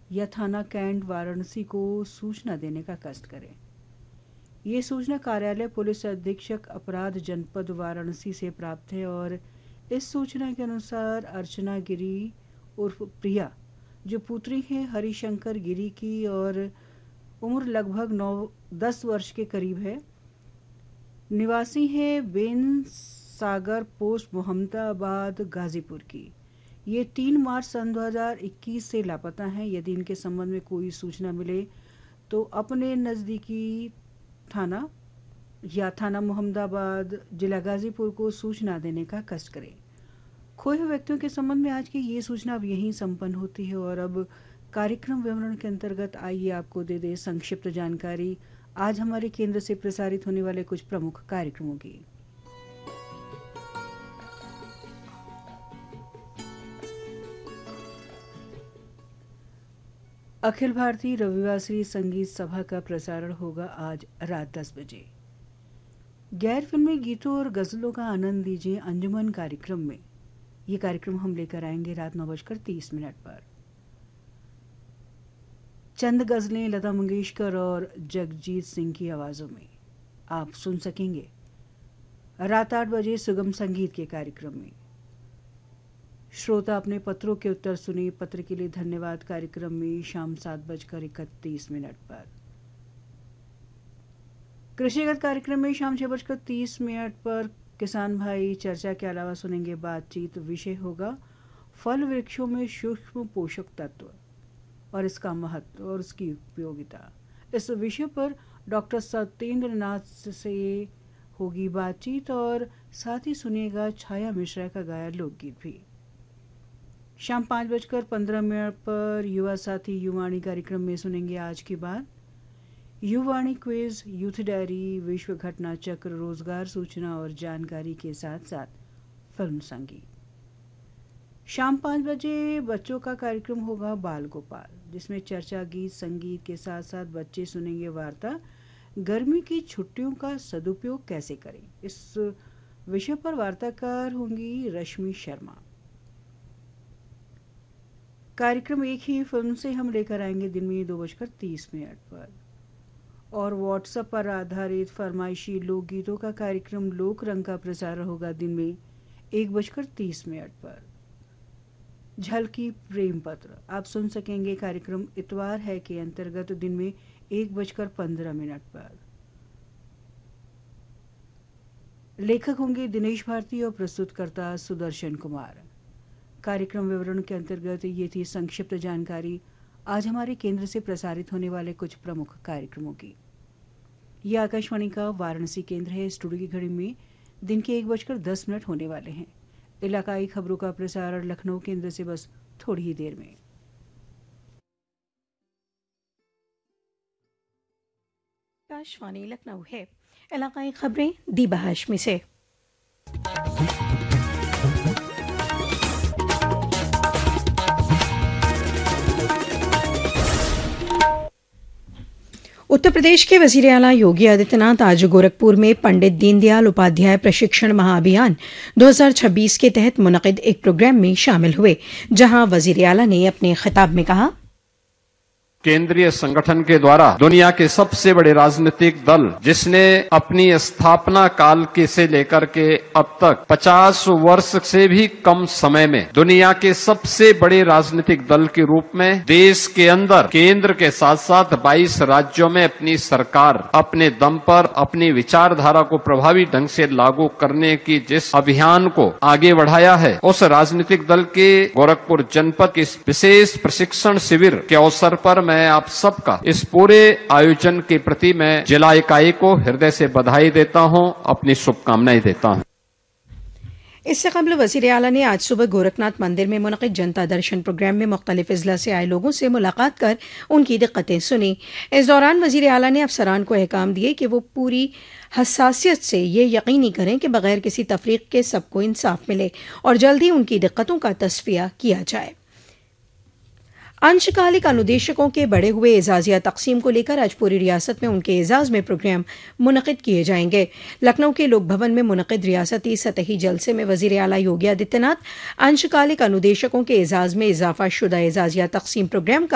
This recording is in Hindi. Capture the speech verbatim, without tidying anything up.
या थाना कैंट वाराणसी को सूचना देने का कष्ट करें। ये सूचना कार्यालय पुलिस अधीक्षक अपराध जनपद वाराणसी से प्राप्त है और इस सूचना के अनुसार अर्चना गिरी उर्फ प्रिया, जो पुत्री है हरिशंकर गिरी की और उम्र लगभग नौ दस वर्ष के करीब है, निवासी है बेन सागर पोस्ट मोहम्मदाबाद गाजीपुर की। ये तीन मार्च सन दो हज़ार इक्कीस से लापता हैं। यदि इनके संबंध में कोई सूचना मिले तो अपने नज़दीकी थाना या थाना मोहम्मदाबाद जिला गाजीपुर को सूचना देने का कष्ट करें। खोए हुए व्यक्तियों के संबंध में आज की ये सूचना अब यहीं संपन्न होती है। और अब कार्यक्रम विवरण के अंतर्गत आइए आपको दे दे संक्षिप्त जानकारी आज हमारे केंद्र से प्रसारित होने वाले कुछ प्रमुख कार्यक्रमों की। अखिल भारतीय रविवासरी संगीत सभा का प्रसारण होगा आज रात दस बजे। गैर फिल्मी गीतों और गजलों का आनंद लीजिए अंजुमन कार्यक्रम में। ये कार्यक्रम हम लेकर आएंगे रात नौ बजकर तीस मिनट पर। चंद गजलें लता मंगेशकर और जगजीत सिंह की आवाजों में आप सुन सकेंगे रात आठ बजे सुगम संगीत के कार्यक्रम में। श्रोता अपने पत्रों के उत्तर सुनिए पत्र के लिए धन्यवाद कार्यक्रम में शाम सात बजकर इकतीस मिनट पर। कृषिगत कार्यक्रम में शाम छह बजकर तीस मिनट पर किसान भाई चर्चा के अलावा सुनेंगे बातचीत। विषय होगा फल वृक्षों में सूक्ष्म पोषक तत्व और इसका महत्व और उसकी उपयोगिता। इस विषय पर डॉक्टर सत्येंद्र नाथ से होगी बातचीत और साथ ही सुनिएगा छाया मिश्रा का गाया लोकगीत भी। शाम पाँच बजकर पंद्रह मिनट पर युवा साथी युवाणी कार्यक्रम में सुनेंगे आज की बात, युवाणी क्विज, यूथ डायरी, विश्व घटना चक्र, रोजगार सूचना और जानकारी के साथ साथ फिल्म संगीत। शाम पाँच बजे बच्चों का कार्यक्रम होगा बाल गोपाल, जिसमें चर्चा गीत संगीत के साथ साथ बच्चे सुनेंगे वार्ता गर्मी की छुट्टियों का सदुपयोग कैसे करें। इस विषय पर वार्ताकार होंगी रश्मि शर्मा। कार्यक्रम एक ही फिल्म से हम लेकर आएंगे दिन में दो बजकर तीस मिनट पर। और व्हाट्सएप पर आधारित फरमाइशी लोकगीतों का कार्यक्रम लोक रंग का प्रसारण होगा दिन में एक बजकर तीस मिनट पर। झलकी प्रेम पत्र आप सुन सकेंगे कार्यक्रम इतवार है के अंतर्गत दिन में एक बजकर पंद्रह मिनट पर। लेखक होंगे दिनेश भारती और प्रस्तुतकर्ता सुदर्शन कुमार। कार्यक्रम विवरण के अंतर्गत ये थी संक्षिप्त जानकारी आज हमारे केंद्र से प्रसारित होने वाले कुछ प्रमुख कार्यक्रमों की। यह आकाशवाणी का वाराणसी केंद्र है। स्टूडियो की घड़ी में दिन के एक बजकर दस मिनट होने वाले हैं। इलाकाई खबरों का प्रसारण लखनऊ केंद्र से बस थोड़ी ही देर में। आकाशवाणी लखनऊ है। इलाकाई खबरें दीबा हाशमी से। उत्तर प्रदेश के वजीर आला योगी आदित्यनाथ आज गोरखपुर में पंडित दीनदयाल उपाध्याय प्रशिक्षण महाअभियान दो हज़ार छब्बीस के तहत मुनक़िद एक प्रोग्राम में शामिल हुए, जहां वजीर आला ने अपने खिताब में कहा, केंद्रीय संगठन के द्वारा दुनिया के सबसे बड़े राजनीतिक दल, जिसने अपनी स्थापना काल के से लेकर के अब तक पचास वर्ष से भी कम समय में दुनिया के सबसे बड़े राजनीतिक दल के रूप में देश के अंदर केंद्र के साथ साथ बाईस राज्यों में अपनी सरकार अपने दम पर अपनी विचारधारा को प्रभावी ढंग से लागू करने की जिस अभियान को आगे बढ़ाया है, उस राजनीतिक दल के गोरखपुर जनपद के विशेष प्रशिक्षण शिविर के अवसर पर मैं आप सबका इस पूरे आयोजन के प्रति मैं जिला इकाई को हृदय से बधाई देता हूं, अपनी शुभकामनाएं देता हूं। इससे कबल वजीर आला ने आज सुबह गोरखनाथ मंदिर में मुनक़िद जनता दर्शन प्रोग्राम में मुख्तलिफ अजला से आए लोगों से मुलाकात कर उनकी दिक्कतें सुनी। इस दौरान वजीर आला ने अफसरान को अहकाम दिए कि वो पूरी हसासियत से ये यकीनी करें कि बगैर किसी तफरीक के सबको इंसाफ मिले और जल्द ही उनकी दिक्कतों का तस्फिया किया जाए। अंशकालिक अनुदेशकों के बढ़े हुए एजाजिया तकसीम को लेकर आज पूरी रियासत में उनके एजाज में प्रोग्राम मुनक़िद किए जाएंगे। लखनऊ के लोक भवन में मुनक़िद रियासती सतही जलसे में वज़ीर आला योगी आदित्यनाथ अंशकालिक अनुदेशकों के एजाज में इजाफा शुदा एजाजिया तकसीम प्रोग्राम का